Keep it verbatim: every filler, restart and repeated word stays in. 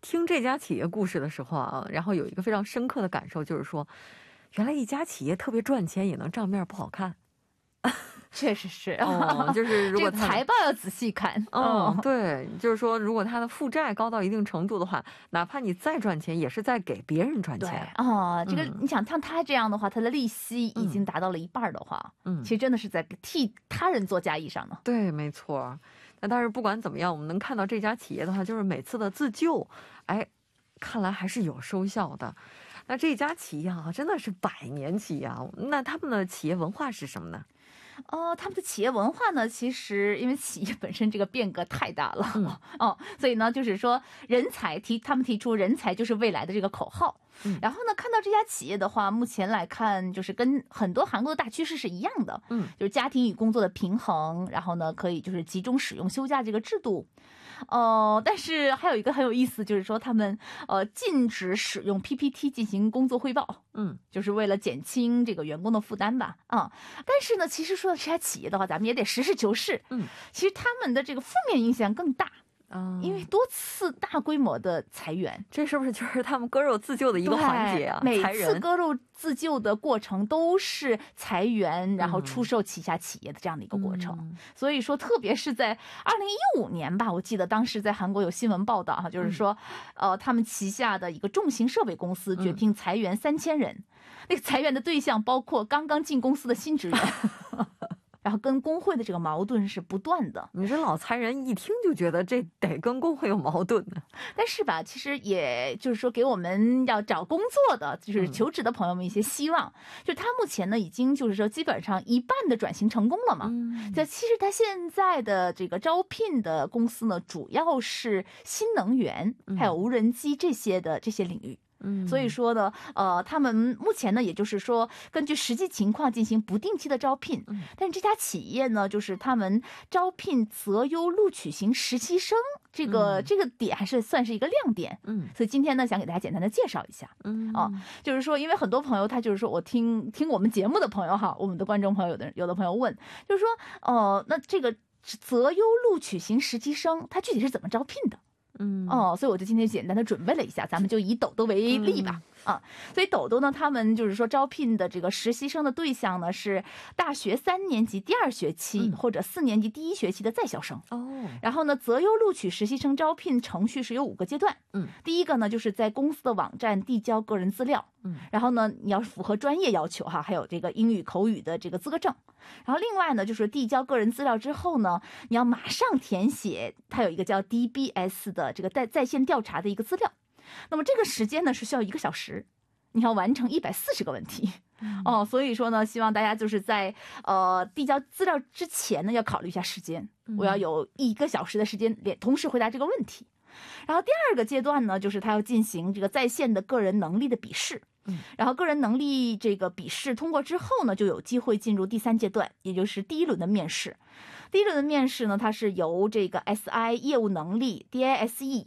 听这家企业故事的时候啊，然后有一个非常深刻的感受，就是说，原来一家企业特别赚钱也能账面不好看。 确实是， 哦，就是如果这个财报要仔细看。 嗯，对，就是说，如果他的负债高到一定程度的话，哪怕你再赚钱，也是在给别人赚对钱。 啊，这个嗯你想像他这样的话，他的利息已经达到了一半的话， 嗯其实真的是在替他人做嫁衣裳呢。 对，没错。那但是不管怎么样，我们能看到这家企业的话，就是每次的自救，哎，看来还是有收效的。那这家企业啊，真的是百年企业啊。那他们的企业文化是什么呢？ 呃，他们的企业文化呢，其实因为企业本身这个变革太大了， 嗯哦，所以呢，就是说人才提他们提出人才就是未来的这个口号。 嗯然后呢，看到这家企业的话，目前来看就是跟很多韩国的大趋势是一样的， 嗯就是家庭与工作的平衡，然后呢，可以就是集中使用休假这个制度。呃，但是还有一个很有意思，就是说他们呃禁止使用 P P T 进行工作汇报。 嗯就是为了减轻这个员工的负担吧，啊、但是呢，其实说到这家企业的话，咱们也得实事求是， 嗯其实他们的这个负面影响更大， 啊， 因为多次大规模的裁员， 这是不是就是他们割肉自救的一个环节啊？ 对裁人。 每次割肉自救的过程都是裁员，然后出售旗下企业的这样的一个过程。 嗯所以说，特别是在二零一五年吧，我记得当时在韩国有新闻报道哈，就是说，呃，他们旗下的一个重型设备公司决定裁员三千人，那个裁员的对象包括刚刚进公司的新职员。然后跟工会的这个矛盾是不断的， 你这老裁人一听就觉得这得跟工会有矛盾呢。 但是吧，其实也就是说给我们要找工作的，就是求职的朋友们一些希望。就他目前呢，已经就是说基本上一半的转型成功了嘛。 嗯这其实他现在的这个招聘的公司呢，主要是新能源还有无人机这些的这些领域。 嗯， 所以说呢，呃，他们目前呢，也就是说，根据实际情况进行不定期的招聘。 嗯但是这家企业呢，就是他们招聘择优录取型实习生，这个、 嗯这个点还是算是一个亮点。 嗯所以今天呢，想给大家简单的介绍一下。 嗯哦，就是说，因为很多朋友他就是说我听听我们节目的朋友哈，我们的观众朋友有的有的朋友问，就是说，呃，那这个择优录取型实习生，他具体是怎么招聘的？ 嗯哦，所以我就今天简单的准备了一下，咱们就以抖抖为例吧。啊，所以抖抖呢，他们就是说招聘的这个实习生的对象呢是大学三年级第二学期、 嗯或者四年级第一学期的在校生。 哦然后呢，择优录取实习生招聘程序是有五个阶段。 嗯， 第一个呢，就是在公司的网站递交个人资料。 嗯， 然后呢，你要符合专业要求哈，还有这个英语口语的这个资格证。然后另外呢，就是递交个人资料之后呢，你要马上填写，它有一个叫 D B S 的这个在在线调查的一个资料。那么这个时间呢是需要一个小时，你要完成一百四十个问题。哦，所以说呢，希望大家就是在呃递交资料之前呢，要考虑一下时间，我要有一个小时的时间连同时回答这个问题。然后第二个阶段呢，就是他要进行这个在线的个人能力的笔试。 嗯， 然后个人能力这个笔试通过之后呢，就有机会进入第三阶段，也就是第一轮的面试。第一轮的面试呢，它是由这个 S I 业务能力、D I S E